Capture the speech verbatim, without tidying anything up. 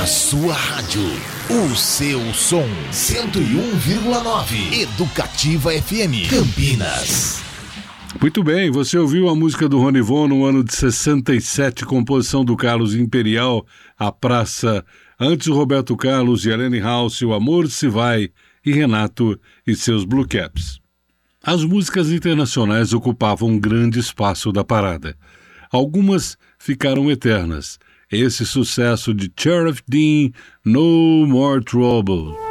A sua rádio, o seu som, cento e um vírgula nove, Educativa F M, Campinas. Muito bem, você ouviu a música do Ronivon no ano de sessenta e sete, composição do Carlos Imperial, A Praça. Antes o Roberto Carlos e Helene House, O Amor Se Vai, e Renato e seus Blue Caps. As músicas internacionais ocupavam um grande espaço da parada. Algumas ficaram eternas. Esse sucesso de Sheriff Dean, No More Trouble.